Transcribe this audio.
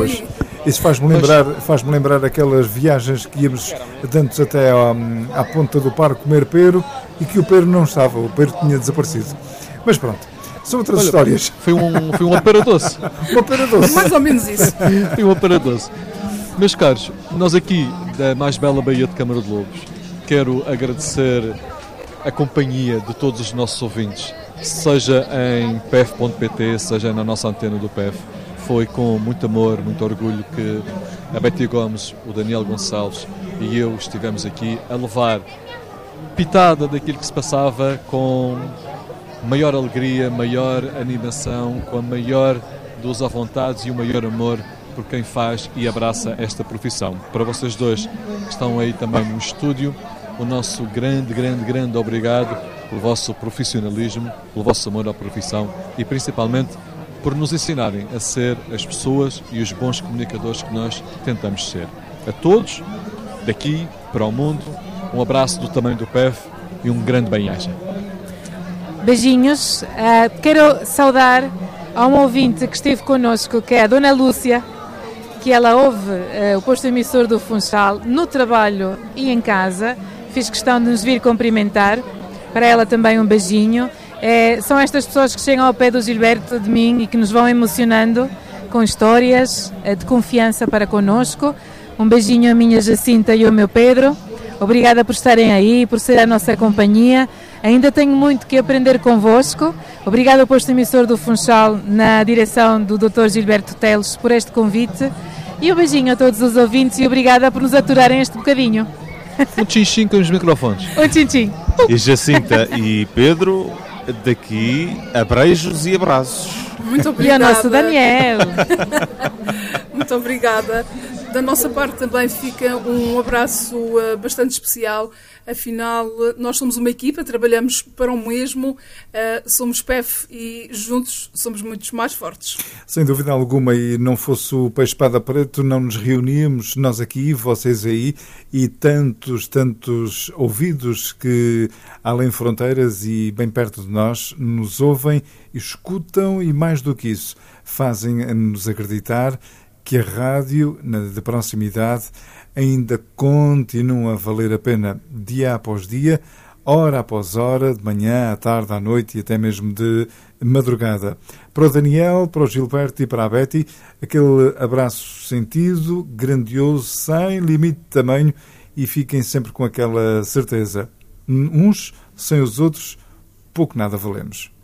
Pois. Isso faz-me lembrar aquelas viagens que íamos antes até à ponta do parque comer pero e que o pero não estava, o pero tinha desaparecido. Mas pronto, são outras histórias. Foi um aparadoce. Um aparadoce. Mais ou menos isso. Foi um aparadoce. Meus caros, nós aqui da mais bela Baía de Câmara de Lobos, quero agradecer a companhia de todos os nossos ouvintes, seja em pef.pt, seja na nossa antena do PEF. Foi com muito amor, muito orgulho que a Betty Gomes, o Daniel Gonçalves e eu estivemos aqui a levar pitada daquilo que se passava com maior alegria, maior animação, com a maior dos à vontades e o maior amor por quem faz e abraça esta profissão. Para vocês dois que estão aí também no estúdio, o nosso grande obrigado pelo vosso profissionalismo, pelo vosso amor à profissão e principalmente por nos ensinarem a ser as pessoas e os bons comunicadores que nós tentamos ser. A todos, daqui para o mundo, um abraço do tamanho do PEF e um grande bem-aja. Beijinhos. Quero saudar a uma ouvinte que esteve connosco, que é a Dona Lúcia, que ela ouve o posto emissor do Funchal no trabalho e em casa. Fiz questão de nos vir cumprimentar. Para ela também um beijinho. São estas pessoas que chegam ao pé do Gilberto, de mim, e que nos vão emocionando com histórias de confiança para connosco. Um beijinho à minha Jacinta e ao meu Pedro. Obrigada por estarem aí, por ser a nossa companhia. Ainda tenho muito que aprender convosco. Obrigada ao posto emissor do Funchal, na direção do Dr. Gilberto Teles, por este convite. E um beijinho a todos os ouvintes e obrigada por nos aturarem este bocadinho. Um tchim-tchim com os microfones. Um tchim-tchim. E Jacinta e Pedro, daqui, beijos e abraços. Muito obrigada. E ao nosso Daniel. Muito obrigada. Da nossa parte também fica um abraço bastante especial. Afinal, nós somos uma equipa, trabalhamos para o mesmo, somos PEF e juntos somos muitos mais fortes. Sem dúvida alguma, e não fosse o Peixe Espada Preto, não nos reuníamos, nós aqui, vocês aí, e tantos ouvidos que, além fronteiras e bem perto de nós, nos ouvem, escutam e, mais do que isso, fazem-nos acreditar que a rádio de proximidade ainda continua a valer a pena dia após dia, hora após hora, de manhã, à tarde, à noite e até mesmo de madrugada. Para o Daniel, para o Gilberto e para a Betty, aquele abraço sentido, grandioso, sem limite de tamanho, e fiquem sempre com aquela certeza. Uns sem os outros, pouco nada valemos.